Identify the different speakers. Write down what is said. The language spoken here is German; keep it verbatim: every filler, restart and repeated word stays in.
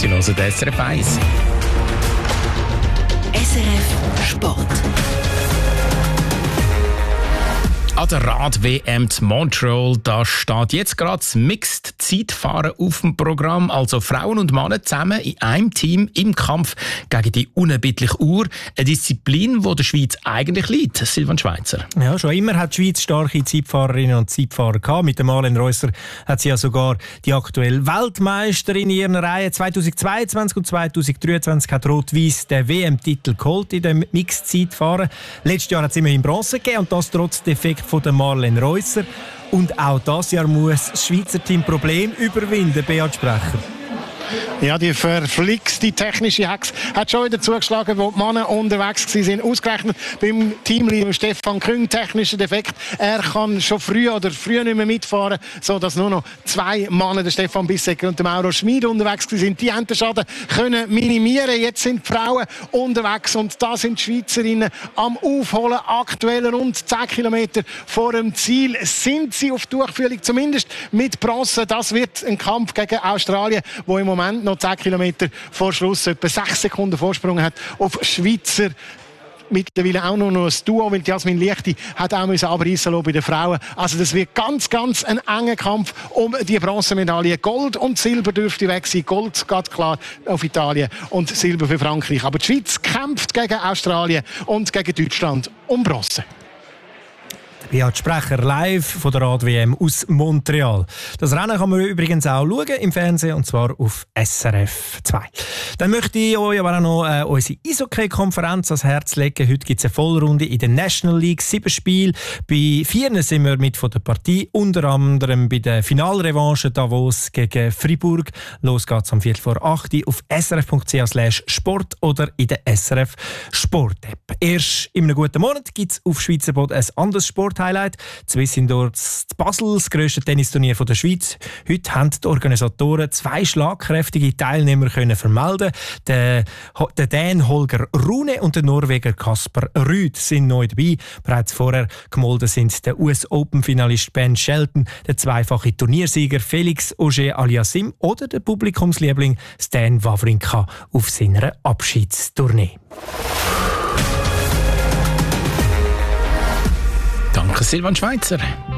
Speaker 1: Sie hören S R F eins.
Speaker 2: S R F Sport.
Speaker 1: An der Rad-W M zu Montreal, da steht jetzt gerade das Mixed-Zeitfahren auf dem Programm. Also Frauen und Männer zusammen in einem Team im Kampf gegen die unerbittliche Uhr. Eine Disziplin, die der Schweiz eigentlich liegt. Silvan Schweizer.
Speaker 3: Ja, schon immer hat die Schweiz starke Zeitfahrerinnen und Zeitfahrer gehabt. Mit der Marlene Reusser hat sie ja sogar die aktuelle Weltmeisterin in ihren Reihen. zweitausendzweiundzwanzig und zweitausenddreiundzwanzig hat Rot-Weiss den W M-Titel geholt in dem Mixed-Zeitfahren. Letztes Jahr hat es immerhin Bronze gegeben und das trotz Defekt von der Marlene Reusser. Und auch dieses Jahr muss das Schweizer Team Problem überwinden, Beat Sprecher.
Speaker 4: Ja, die verflixte technische Hex hat schon wieder zugeschlagen, wo die Männer unterwegs waren. Ausgerechnet beim Teamleader Stefan Küng, technischer Defekt. Er kann schon früh oder früh nicht mehr mitfahren, sodass nur noch zwei Männer, der Stefan Bissecker und der Mauro Schmid, unterwegs waren. Die haben den Schaden können minimieren. Jetzt sind die Frauen unterwegs und da sind die Schweizerinnen am Aufholen. Aktuell rund zehn Kilometer vor dem Ziel sind sie auf Durchführung, zumindest mit Bronze. Das wird ein Kampf gegen Australien, wo im Moment noch zehn Kilometer vor Schluss etwa sechs Sekunden Vorsprung hat auf Schweizer. Mittlerweile auch noch ein Duo, weil Jasmin Liechti hat auch müssen abreißen lassen bei den Frauen. Also das wird ganz, ganz ein enger Kampf um die Bronzemedaille. Gold und Silber dürfte weg sein. Gold geht klar auf Italien und Silber für Frankreich. Aber die Schweiz kämpft gegen Australien und gegen Deutschland um Bronze.
Speaker 3: Beat Sprecher live von der Rad-W M aus Montreal. Das Rennen kann man übrigens auch schauen im Fernsehen, und zwar auf S R F zwei. Dann möchte ich euch aber auch noch äh, unsere Eishockey-Konferenz ans Herz legen. Heute gibt es eine Vollrunde in der National League. Sieben Spiele. Bei vier sind wir mit von der Partie. Unter anderem bei der Finalrevanche Davos gegen Fribourg. Los geht's am Viertel vor acht auf srf.ch slash sport oder in der S R F Sport-App. Erst in einem guten Monat gibt es auf Schweizer Boden ein anderes Sport Highlight. Swiss Indoors Basel, das grösste Tennisturnier der Schweiz. Heute haben die Organisatoren zwei schlagkräftige Teilnehmer können vermelden. Der, der Dän Holger Rune und der Norweger Kasper Rüd sind neu dabei. Bereits vorher gemolden sind der U S-Open-Finalist Ben Shelton, der zweifache Turniersieger Felix Auger-Aliassime oder der Publikumsliebling Stan Wawrinka auf seiner Abschiedstournee.
Speaker 1: Danke, Silvan Schweizer.